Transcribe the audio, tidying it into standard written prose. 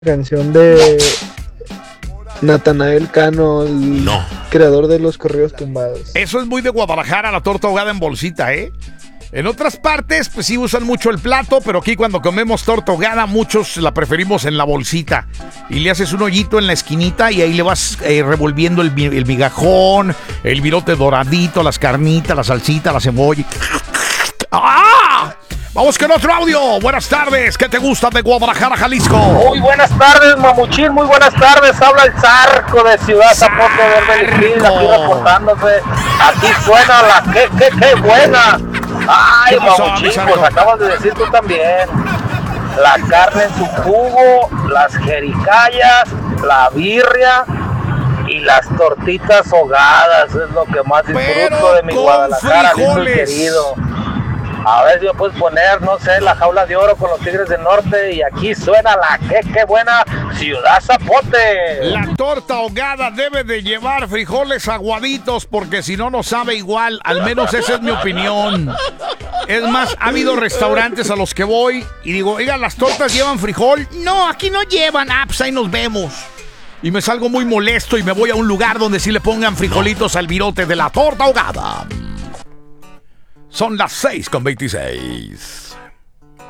Canción de Natanael Cano, el creador de los corridos tumbados. Eso es muy de Guadalajara, la torta ahogada en bolsita, ¿eh? En otras partes, pues sí usan mucho el plato, pero aquí cuando comemos torta ahogada, muchos la preferimos en la bolsita. Y le haces un hoyito en la esquinita y ahí le vas revolviendo el migajón, el virote doradito, las carnitas, la salsita, la cebolla. ¡Ah! Vamos con otro audio. Buenas tardes. ¿Qué te gusta de Guadalajara, Jalisco? Muy buenas tardes, Mamuchín. Muy buenas tardes. Habla el Zarco de Ciudad Zapote de Belisín, aquí reportándose. Aquí suena la qué buena. Ay, Mamuchín, pues acabas de decir tú también. La carne en su jugo, las jericayas, la birria y las tortitas ahogadas. Es lo que más disfruto de mi Guadalajara, lindo y querido. A ver si me puedes poner, no sé, La Jaula de Oro con los Tigres del Norte. Y aquí suena la qué buena Ciudad Zapote. La torta ahogada debe de llevar frijoles aguaditos, porque si no, no sabe igual. Al menos esa es mi opinión. Es más, ha habido restaurantes a los que voy y digo, oiga, ¿las tortas llevan frijol? No, aquí no llevan. Ah, pues ahí nos vemos. Y me salgo muy molesto y me voy a un lugar donde sí le pongan frijolitos al virote de la torta ahogada. Son las 6:26.